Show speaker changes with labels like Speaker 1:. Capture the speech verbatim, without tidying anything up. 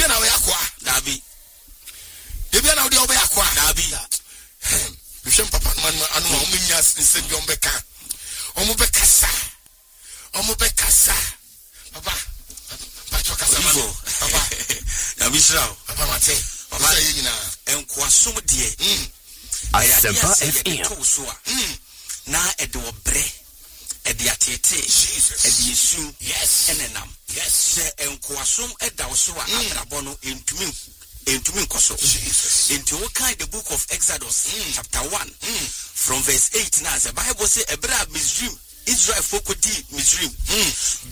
Speaker 1: Debian na we akwa.
Speaker 2: Dabi.
Speaker 1: Debian na we obe akwa.
Speaker 2: Dabi.
Speaker 1: You shem papa man anu ma omunya nse bi ombeka. Omobe kasa. Omobe kasa. Papa. Papa kasa man. Papa.
Speaker 2: Na bisra.
Speaker 1: Papa mate. Papa ye nyina.
Speaker 2: Enkwasom de.
Speaker 1: Mm.
Speaker 3: Asempa F M.
Speaker 2: Mm. Na ede obre. Ede atete.
Speaker 1: Jesus.
Speaker 2: Ede yesu.
Speaker 1: Yes.
Speaker 2: Enenam.
Speaker 1: Yes.
Speaker 2: Se enkwasom eda wo so a abrabo no entumi entumi nkoso.
Speaker 1: Jesus.
Speaker 2: Into what kind the book of Exodus
Speaker 1: mm.
Speaker 2: chapter one
Speaker 1: mm.
Speaker 2: from verse eight now the Bible say ebra Mizrim Israel foko di Mizrim.
Speaker 1: Mm.